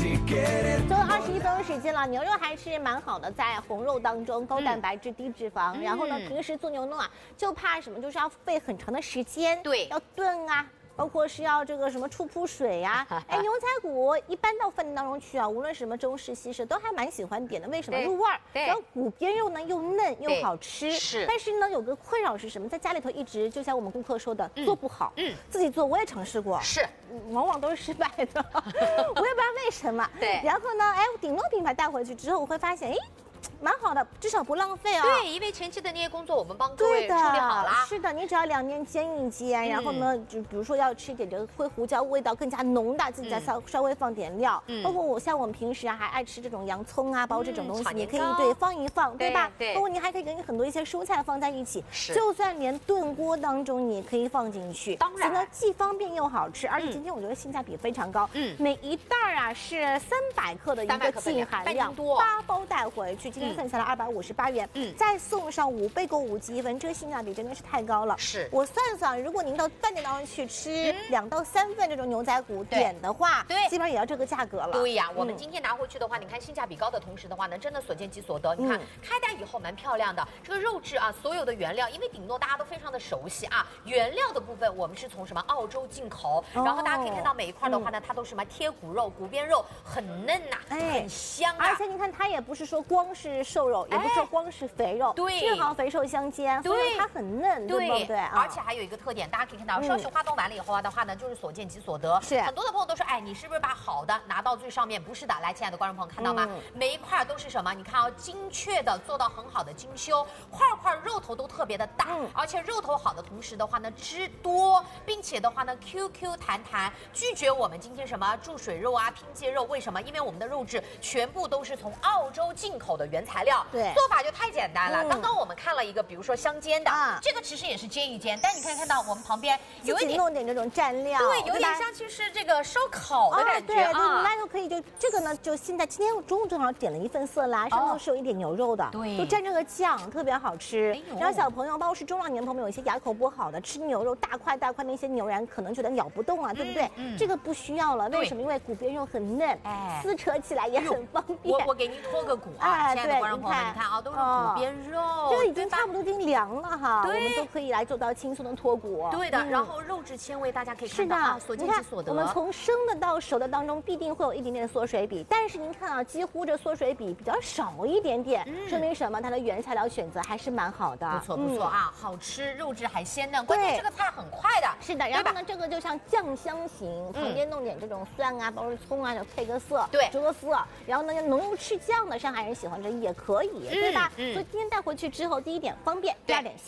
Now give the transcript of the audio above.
最后21分钟时间了，牛肉还是蛮好的，在红肉当中高蛋白质低脂肪。然后呢，平时做牛肉啊，就怕什么，就是要费很长的时间， 对， 要炖啊。包括是要这个什么出铺水呀、哎，牛仔骨一般到饭店当中去啊，无论什么中式西式都还蛮喜欢点的。为什么？入味儿。 对。 然后骨边肉呢又嫩又好吃。 是。 但是呢，有个困扰是什么？在家里头一直就像我们顾客说的，做不好。自己做我也尝试过。 是。 往往都是失败的。我也不知道为什么。 对。 然后呢，哎，顶诺品牌带回去之后，我会发现，哎。蛮好的，至少不浪费啊。 对，因为前期的那些工作我们帮各位处理好了。 是的，你只要2年煎一煎，然后呢，就比如说要吃一点这个灰胡椒味道更加浓的，自己再稍微放点料。包括我们平时啊还爱吃这种洋葱啊，包括这种东西，你可以对放一放，对吧？ 对。 包括你还可以跟很多一些蔬菜放在一起，就算连炖锅当中你也可以放进去。 当然， 所以呢既方便又好吃，而且今天我觉得性价比非常高。每一袋啊是300克的一个净含量，8包带回去，今天算下来258元，再送上5倍购5积分，这个性价比真的是太高了。 是我算算，如果您到饭店当中去吃2到3份这种牛仔骨点的话， 对， 基本上也要这个价格了。 对呀，我们今天拿回去的话，你看性价比高的同时的话呢，真的所见即所得。你看开袋以后蛮漂亮的，这个肉质啊，所有的原料，因为顶诺大家都非常的熟悉啊，原料的部分我们是从什么澳洲进口，然后大家可以看到每一块的话呢，它都是什么贴骨肉、骨边肉，很嫩呐，很香啊。 而且你看它也不是说光是瘦肉，也不是说光是肥肉， 对， 正好肥瘦相间，所以它很嫩，对不对？ 而且还有一个特点，大家可以看到，稍许化冻完了以后的话呢，就是所见即所得。 是很多的朋友都说，哎，你是不是把好的拿到最上面？不是的，来，亲爱的观众朋友看到吗？每一块都是什么？你看啊，精确的做到很好的精修，块块肉头都特别的大，而且肉头好的同时的话呢，汁多，并且的话呢 ，QQ 弹弹，拒绝我们今天什么注水肉啊、拼接肉，为什么？因为我们的肉质全部都是从澳洲进口的原材料， 对， 做法就太简单了。刚刚我们看了一个，比如说香煎的，这个其实也是煎一煎，但你可以看到我们旁边有一点弄点这种蘸料， 对，有点像其实这个烧烤的感觉啊。 对，来头可以就这个呢，就现在今天中午正好点了一份色拉，上头是有一点牛肉的， 对， 就蘸这个酱特别好吃。然后小朋友，包括是中老年朋友，有一些牙口不好的，吃牛肉大块那些牛腩可能觉得咬不动啊，对不对？这个不需要了，为什么？因为骨边肉很嫩，撕扯起来也很方便。 我给您脱个骨啊，亲爱的观众朋友们，你看啊，都是骨边肉， 这个已经差不多已经凉了哈，我们都可以来做到轻松的脱骨。 对的，然后肉质纤维大家可以看到啊，所见即所得。 我们从生的到熟的当中必定会有一点点缩水比，但是您看啊，几乎这缩水比比较少一点点，说明什么？它的原材料选择还是蛮好的。 不错不错啊，好吃，肉质还鲜嫩，关键这个菜很快的。 是的，然后呢，这个就像酱香型，旁边弄点这种蒜啊，包括葱啊，就配个色， 对， 着色。然后呢，浓油赤酱的上海人喜欢这也可以，对吧？所以今天带回去之后，第一点方便，第二点。